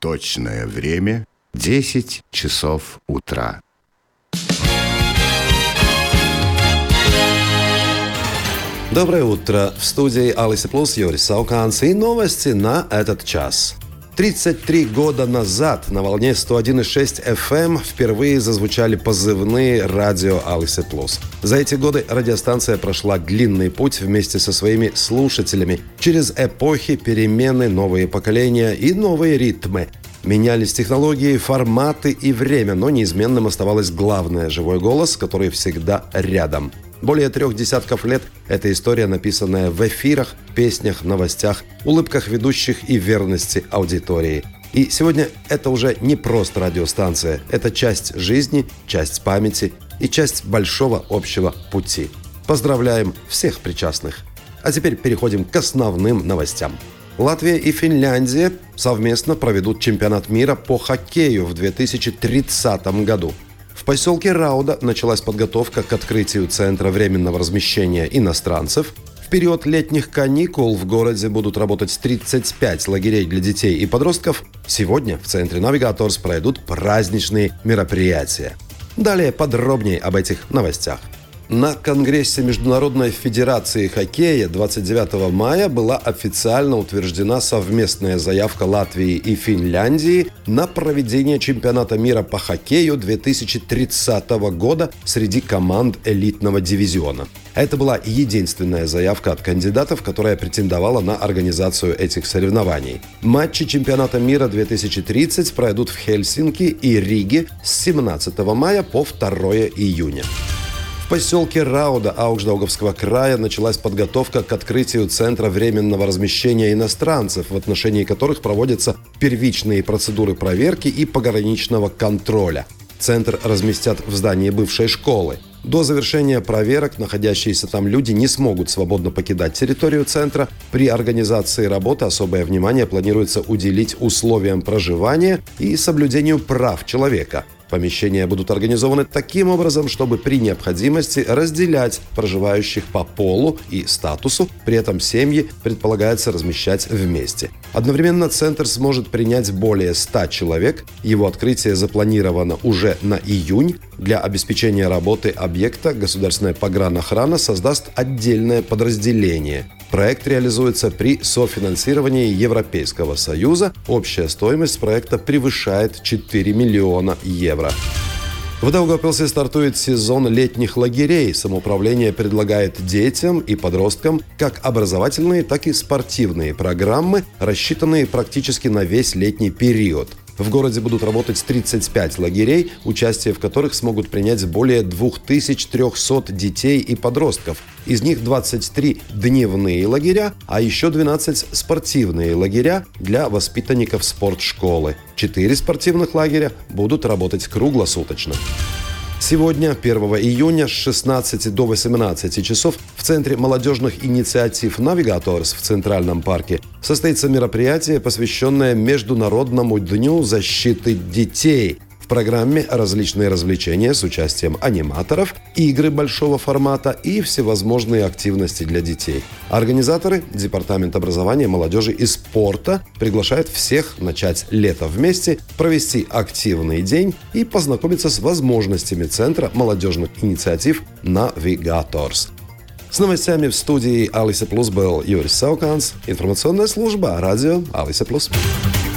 Точное время 10 часов утра. Доброе утро. В студии Алиса Плюс, Юрис Сауканс и новости на этот час. 33 года назад на волне 101,6 FM впервые зазвучали позывные радио Алиса Плюс. За эти годы радиостанция прошла длинный путь вместе со своими слушателями через эпохи, перемены, новые поколения и новые ритмы. Менялись технологии, форматы и время, но неизменным оставалось главное – живой голос, который всегда рядом. Более 3 десятков лет эта история, написанная в эфирах, песнях, новостях, улыбках ведущих и верности аудитории. И сегодня это уже не просто радиостанция, это часть жизни, часть памяти и часть большого общего пути. Поздравляем всех причастных. А теперь переходим к основным новостям. Латвия и Финляндия совместно проведут чемпионат мира по хоккею в 2030 году. В поселке Рауда началась подготовка к открытию Центра временного размещения иностранцев. В период летних каникул в городе будут работать 35 лагерей для детей и подростков. Сегодня в центре Navigators пройдут праздничные мероприятия. Далее подробнее об этих новостях. На Конгрессе Международной Федерации Хоккея 29 мая была официально утверждена совместная заявка Латвии и Финляндии на проведение чемпионата мира по хоккею 2030 года среди команд элитного дивизиона. Это была единственная заявка от кандидатов, которая претендовала на организацию этих соревнований. Матчи чемпионата мира 2030 пройдут в Хельсинки и Риге с 17 мая по 2 июня. В поселке Рауда Аукшдаугавского края началась подготовка к открытию Центра временного размещения иностранцев, в отношении которых проводятся первичные процедуры проверки и пограничного контроля. Центр разместят в здании бывшей школы. До завершения проверок находящиеся там люди не смогут свободно покидать территорию центра. При организации работы особое внимание планируется уделить условиям проживания и соблюдению прав человека. Помещения будут организованы таким образом, чтобы при необходимости разделять проживающих по полу и статусу, при этом семьи предполагается размещать вместе. Одновременно центр сможет принять более 100 человек. Его открытие запланировано уже на июнь. Для обеспечения работы объекта Государственная погранохрана создаст отдельное подразделение. Проект реализуется при софинансировании Европейского Союза. Общая стоимость проекта превышает 4 миллиона евро. В Даугавпилсе стартует сезон летних лагерей. Самоуправление предлагает детям и подросткам как образовательные, так и спортивные программы, рассчитанные практически на весь летний период. В городе будут работать 35 лагерей, участие в которых смогут принять более 2300 детей и подростков. Из них 23 дневные лагеря, а еще 12 спортивные лагеря для воспитанников спортшколы. 4 спортивных лагеря будут работать круглосуточно. Сегодня, 1 июня, с 16 до 18 часов в Центре молодежных инициатив Navigators в Центральном парке состоится мероприятие, посвященное Международному дню защиты детей. В программе различные развлечения с участием аниматоров, игры большого формата и всевозможные активности для детей. Организаторы, Департамент образования, молодежи и спорта, приглашают всех начать лето вместе, провести активный день и познакомиться с возможностями Центра молодежных инициатив Navigators. С новостями в студии Алиса Плюс был Юрис Сауканс, информационная служба радио Алиса Плюс.